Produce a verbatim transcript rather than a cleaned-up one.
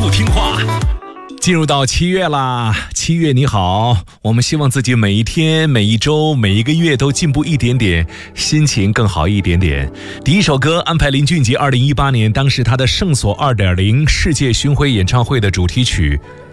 不听话。进入到七月啦，七月你好，我们希望自己每一天、每一周、每一个月都进步一点点，心情更好一点点。第一首歌安排林俊杰二零一八年当时他的圣所 二点零 世界巡回演唱会的主题曲